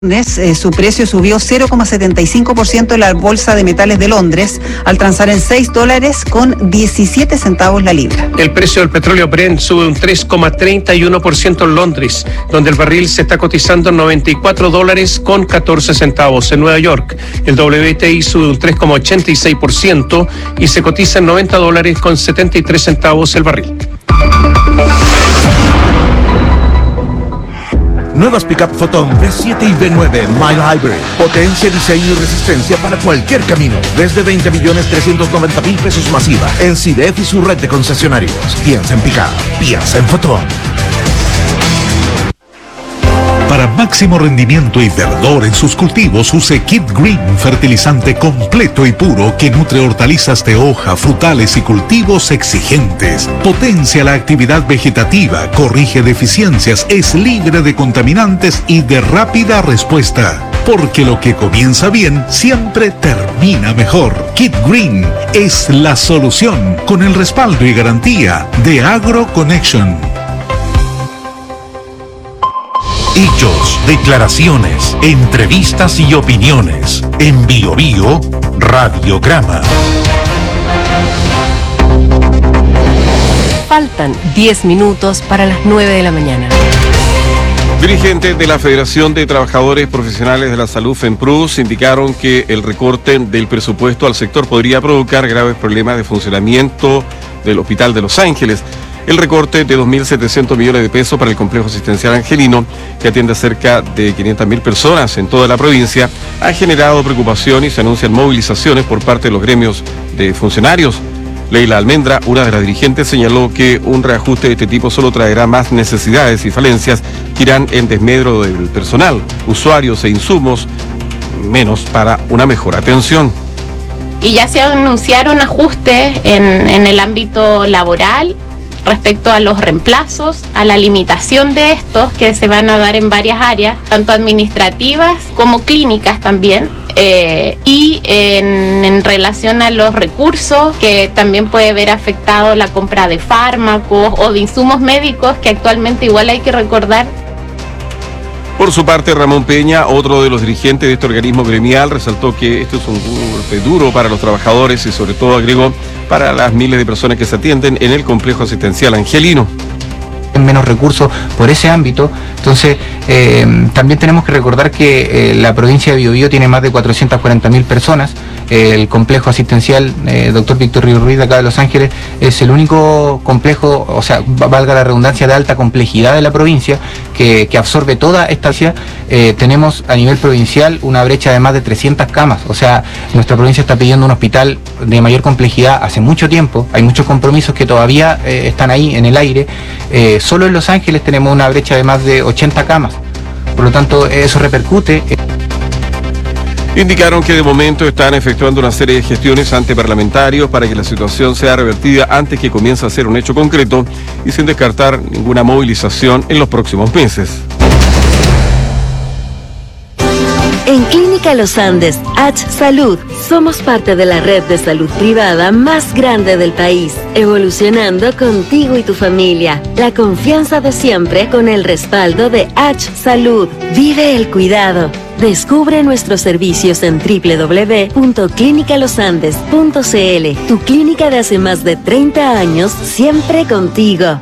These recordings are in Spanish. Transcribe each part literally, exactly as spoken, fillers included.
Eh, su precio subió cero coma setenta y cinco por ciento en la Bolsa de Metales de Londres, al transar en seis dólares con diecisiete centavos la libra. El precio del petróleo Brent sube un tres coma treinta y uno por ciento en Londres, donde el barril se está cotizando en noventa y cuatro dólares con catorce centavos. En Nueva York, el W T I sube un tres coma ochenta y seis por ciento y se cotiza en noventa dólares con setenta y tres centavos el barril. Nuevas Pickup Photon V siete y V nueve Mild Hybrid. Potencia, diseño y resistencia para cualquier camino. Desde veinte millones trescientos noventa mil pesos masiva en C I D E F y su red de concesionarios. Piensa en Pickup. Piensa en Photon. Para máximo rendimiento y verdor en sus cultivos, use Kid Green, fertilizante completo y puro que nutre hortalizas de hoja, frutales y cultivos exigentes. Potencia la actividad vegetativa, corrige deficiencias, es libre de contaminantes y de rápida respuesta. Porque lo que comienza bien siempre termina mejor. Kid Green es la solución, con el respaldo y garantía de AgroConnection. Hechos, declaraciones, entrevistas y opiniones. En Bio Bio, Radiograma. Faltan diez minutos para las nueve de la mañana. Dirigentes de la Federación de Trabajadores Profesionales de la Salud, FENPRUS, indicaron que el recorte del presupuesto al sector podría provocar graves problemas de funcionamiento del Hospital de Los Ángeles. El recorte de dos mil setecientos millones de pesos para el complejo asistencial angelino, que atiende a cerca de quinientas mil personas en toda la provincia, ha generado preocupación y se anuncian movilizaciones por parte de los gremios de funcionarios. Leila Almendra, una de las dirigentes, señaló que un reajuste de este tipo solo traerá más necesidades y falencias que irán en desmedro del personal, usuarios e insumos, menos para una mejor atención. Y ya se anunciaron ajustes en, en el ámbito laboral respecto a los reemplazos, a la limitación de estos que se van a dar en varias áreas, tanto administrativas como clínicas también, eh, y en, en relación a los recursos, que también puede ver afectado la compra de fármacos o de insumos médicos, que actualmente igual hay que recordar. Por su parte, Ramón Peña, otro de los dirigentes de este organismo gremial, resaltó que esto es un golpe duro para los trabajadores y sobre todo, agregó, para las miles de personas que se atienden en el complejo asistencial angelino. Menos recursos por ese ámbito. Entonces, eh, también tenemos que recordar que eh, la provincia de Bio Bio tiene más de cuatrocientas cuarenta mil personas. Eh, el complejo asistencial eh, doctor Víctor Río Ruiz de acá de Los Ángeles es el único complejo, o sea, valga la redundancia, de alta complejidad de la provincia que, que absorbe toda esta ciudad. Eh, tenemos a nivel provincial una brecha de más de trescientas camas, o sea, nuestra provincia está pidiendo un hospital de mayor complejidad hace mucho tiempo. Hay muchos compromisos que todavía eh, están ahí en el aire. Eh, solo en Los Ángeles tenemos una brecha de más de ochenta camas, por lo tanto eso repercute. Indicaron que de momento están efectuando una serie de gestiones ante parlamentarios para que la situación sea revertida antes que comience a ser un hecho concreto y sin descartar ninguna movilización en los próximos meses. En Clínica Los Andes, H Salud, somos parte de la red de salud privada más grande del país, evolucionando contigo y tu familia. La confianza de siempre con el respaldo de H Salud. Vive el cuidado. Descubre nuestros servicios en doble u doble u doble u punto clínica los andes punto c l. Tu clínica de hace más de treinta años, siempre contigo.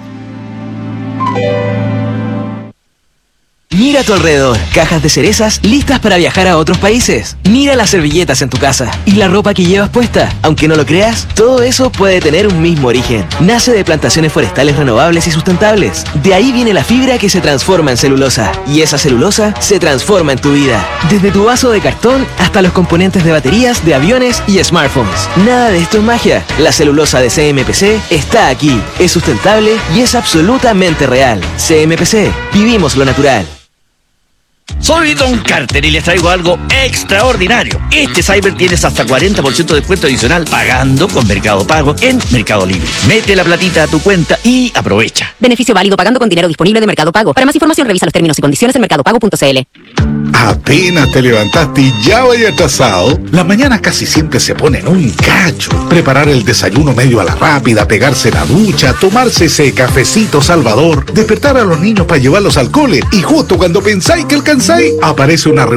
Mira a tu alrededor, cajas de cerezas listas para viajar a otros países. Mira las servilletas en tu casa y la ropa que llevas puesta. Aunque no lo creas, todo eso puede tener un mismo origen. Nace de plantaciones forestales renovables y sustentables. De ahí viene la fibra que se transforma en celulosa. Y esa celulosa se transforma en tu vida. Desde tu vaso de cartón hasta los componentes de baterías, de aviones y smartphones. Nada de esto es magia. La celulosa de C M P C está aquí. Es sustentable y es absolutamente real. C M P C. Vivimos lo natural. Soy Don Carter y les traigo algo extraordinario. Este Cyber tienes hasta cuarenta por ciento de descuento adicional pagando con Mercado Pago en Mercado Libre. Mete la platita a tu cuenta y aprovecha. Beneficio válido pagando con dinero disponible de Mercado Pago. Para más información revisa los términos y condiciones en mercado pago punto c l. Apenas te levantaste y ya vaya atrasado. La mañana casi siempre se pone en un cacho. Preparar el desayuno medio a la rápida, pegarse la ducha, tomarse ese cafecito salvador, despertar a los niños para llevarlos al cole y justo cuando pensáis que alcanzáis Kansai aparece una